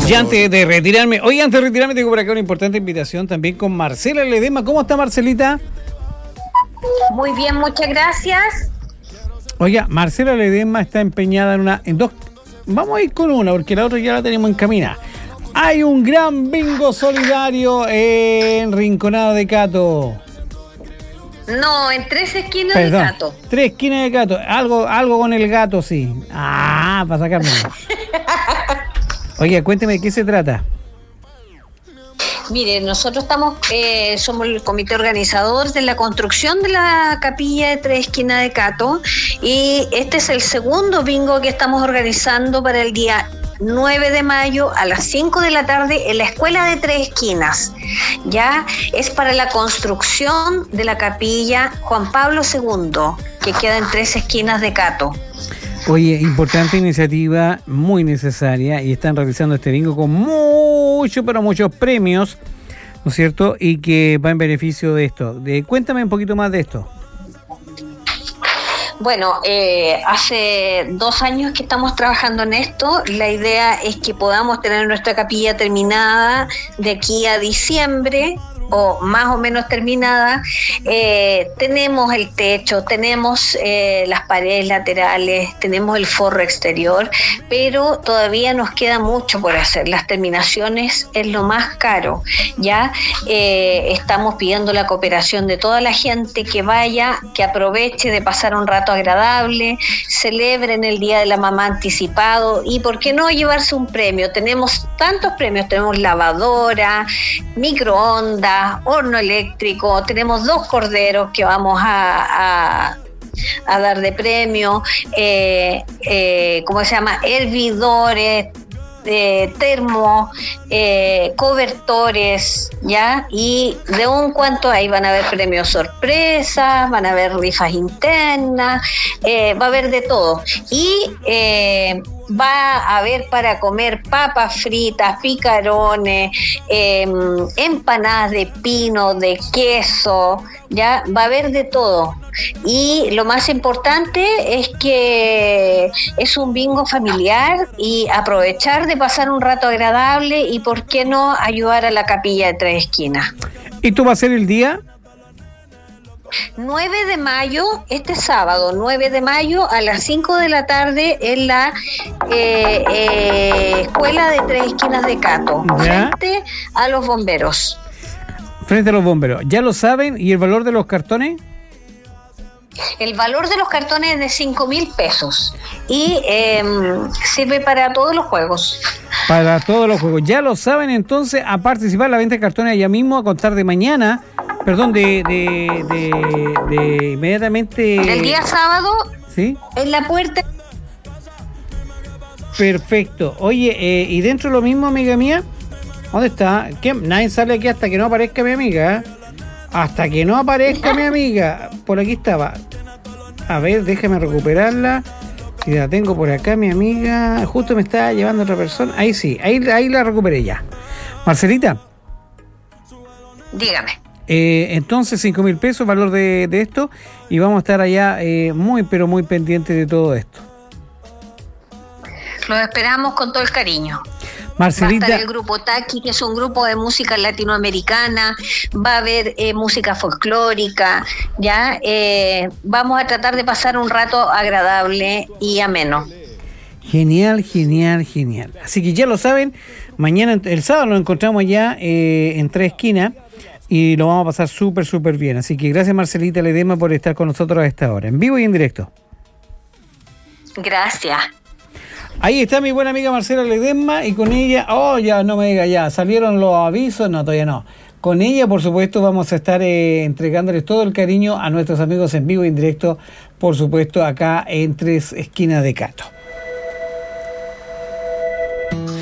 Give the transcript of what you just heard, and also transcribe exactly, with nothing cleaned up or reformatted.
Y antes de retirarme, hoy antes de retirarme tengo por acá una importante invitación también con Marcela Ledesma. ¿Cómo está, Marcelita? Muy bien, muchas gracias. Oiga, Marcela Ledesma está empeñada en una, en dos, vamos a ir con una porque la otra ya la tenemos encaminada. Hay un gran bingo solidario en Rinconada de Cato. No, en tres esquinas Perdón, de Cato. Tres esquinas de Cato. Algo, algo con el gato, sí. Ah, para sacarme. Oiga, cuénteme de qué se trata. Mire, nosotros estamos, eh, somos el comité organizador de la construcción de la capilla de Tres Esquinas de Cato y este es el segundo bingo que estamos organizando para el día nueve de mayo a las cinco de la tarde en la Escuela de Tres Esquinas. Ya es para la construcción de la capilla Juan Pablo segundo, que queda en Tres Esquinas de Cato. Oye, importante iniciativa, muy necesaria, y están realizando este bingo con muchos, pero muchos premios, ¿no es cierto? Y que va en beneficio de esto. De, cuéntame un poquito más de esto. Bueno, eh, hace dos años que estamos trabajando en esto. La idea es que podamos tener nuestra capilla terminada de aquí a diciembre, o más o menos terminada. Eh, tenemos el techo, tenemos eh, las paredes laterales, tenemos el forro exterior, pero todavía nos queda mucho por hacer. Las terminaciones es lo más caro. Ya eh, estamos pidiendo la cooperación de toda la gente que vaya, que aproveche de pasar un rato agradable, celebren el Día de la Mamá anticipado y por qué no llevarse un premio. Tenemos tantos premios, tenemos lavadora, microondas, horno eléctrico, tenemos dos corderos que vamos a, a, a dar de premio, eh, eh, ¿cómo se llama? Hervidores, eh, termo, eh, cobertores, ¿ya? Y de un cuanto ahí van a haber premios sorpresas, van a haber rifas internas, eh, va a haber de todo. Y eh, va a haber para comer papas fritas, picarones, eh, empanadas de pino, de queso, ya va a haber de todo. Y lo más importante es que es un bingo familiar y aprovechar de pasar un rato agradable y por qué no ayudar a la capilla de Tres Esquinas. ¿Y tú vas a ser el día? nueve de mayo, este sábado, nueve de mayo a las cinco de la tarde en la eh, eh, Escuela de Tres Esquinas de Cato, ¿ya? Frente a los bomberos. Frente a los bomberos. ¿Ya lo saben? ¿Y el valor de los cartones? El valor de los cartones es de cinco mil pesos y eh, sirve para todos los juegos. Para todos los juegos. Ya lo saben, entonces, a participar. La venta de cartones allá mismo a contar de mañana. Perdón, de, de, de, de inmediatamente. El día sábado. ¿Sí? En la puerta. Perfecto. Oye, eh, y dentro de lo mismo, amiga mía, ¿dónde está? ¿Qué? Nadie sale aquí hasta que no aparezca mi amiga. ¿eh? Hasta que no aparezca mi amiga. Por aquí estaba. A ver, déjame recuperarla. Si la tengo por acá, mi amiga. Justo me está llevando otra persona. Ahí sí, ahí, ahí la recuperé ya. Marcelita. Dígame. Eh, entonces, cinco mil pesos, valor de, de esto. Y vamos a estar allá eh, muy, pero muy pendientes de todo esto. Los esperamos con todo el cariño. Marcelita. Va a estar el grupo Taki, que es un grupo de música latinoamericana, va a haber eh, música folclórica, ya eh, vamos a tratar de pasar un rato agradable y ameno. Genial, genial, genial. Así que ya lo saben, mañana, el sábado nos encontramos allá eh, en Tres Esquinas y lo vamos a pasar súper, súper bien. Así que gracias, Marcelita Ledesma, por estar con nosotros a esta hora, en vivo y en directo. Gracias. Ahí está mi buena amiga Marcela Ledesma y con ella, oh, ya no me diga, ya, salieron los avisos, no, todavía no. Con ella, por supuesto, vamos a estar eh, entregándoles todo el cariño a nuestros amigos en vivo y en directo, por supuesto, acá en Tres Esquinas de Cato.